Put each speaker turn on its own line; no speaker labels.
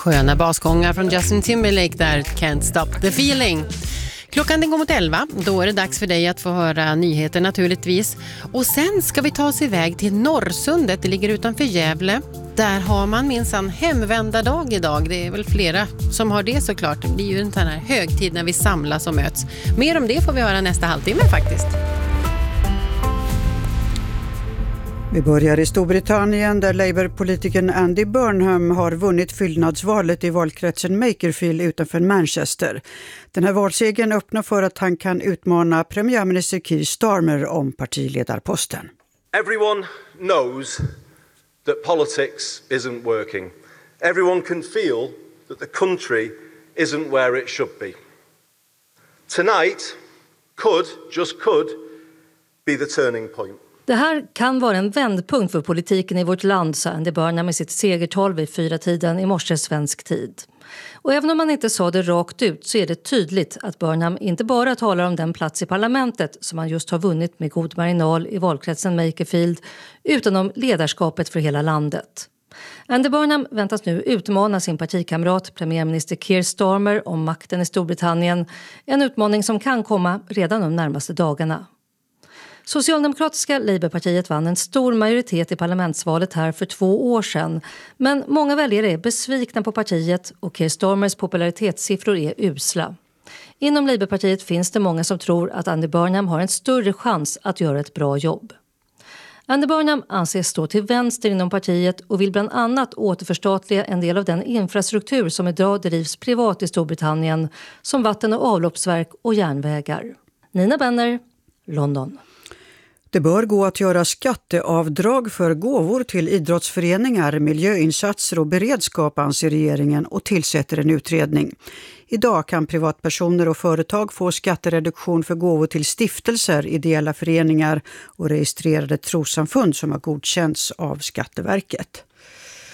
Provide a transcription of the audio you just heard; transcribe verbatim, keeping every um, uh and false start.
Sköna basgångar från Justin Timberlake där, Can't Stop the Feeling. Klockan den går mot elva, då är det dags för dig att få höra nyheter naturligtvis. Och sen ska vi ta oss iväg till Norrsundet, det ligger utanför Gävle. Där har man minsann hemvändardag idag, det är väl flera som har det såklart. Det blir ju en sån här högtid när vi samlas och möts. Mer om det får vi höra nästa halvtimme faktiskt.
Vi börjar i Storbritannien där Labour-politikern Andy Burnham har vunnit fyllnadsvalet i valkretsen Makerfield utanför Manchester. Den här valsegern öppnar för att han kan utmana premiärminister Keir Starmer om partiledarposten.
Everyone knows that politics isn't working. Everyone can feel that the country isn't where it should be. Tonight could, just could, be the turning point.
Det här kan vara en vändpunkt för politiken i vårt land, sa Andy Burnham med sitt segertal vid fyra tiden i morse svensk tid. Och även om man inte sa det rakt ut så är det tydligt att Burnham inte bara talar om den plats i parlamentet som han just har vunnit med god marginal i valkretsen Makerfield, utan om ledarskapet för hela landet. Andy Burnham väntas nu utmana sin partikamrat premiärminister Keir Starmer om makten i Storbritannien, en utmaning som kan komma redan de närmaste dagarna. Socialdemokratiska Labourpartiet vann en stor majoritet i parlamentsvalet här för två år sedan. Men många väljare är besvikna på partiet och Keir Starmers popularitetssiffror är usla. Inom Labourpartiet finns det många som tror att Andy Burnham har en större chans att göra ett bra jobb. Andy Burnham anses stå till vänster inom partiet och vill bland annat återförstatliga en del av den infrastruktur som idag drivs privat i Storbritannien, som vatten- och avloppsverk och järnvägar. Nina Benner, London.
Det bör gå att göra skatteavdrag för gåvor till idrottsföreningar, miljöinsatser och beredskap, anser regeringen och tillsätter en utredning. Idag kan privatpersoner och företag få skattereduktion för gåvor till stiftelser, ideella föreningar och registrerade trossamfund som har godkänts av Skatteverket.